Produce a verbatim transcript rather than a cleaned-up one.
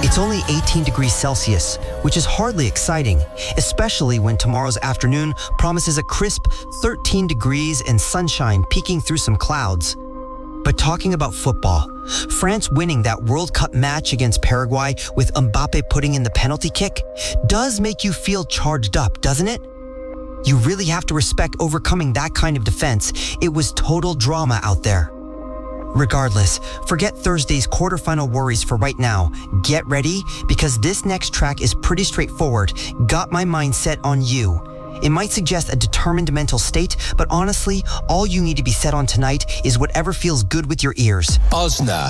It's only eighteen degrees Celsius, which is hardly exciting, especially when tomorrow's afternoon promises a crisp thirteen degrees and sunshine peeking through some clouds. But talking about football, France winning that World Cup match against Paraguay with Mbappe putting in the penalty kick does make you feel charged up, doesn't it? You really have to respect overcoming that kind of defense. It was total drama out there. Regardless, forget Thursday's quarterfinal worries for right now. Get ready, because this next track is pretty straightforward. Got my mind set on you. It might suggest a determined mental state, but honestly, all you need to be set on tonight is whatever feels good with your ears. Ozna.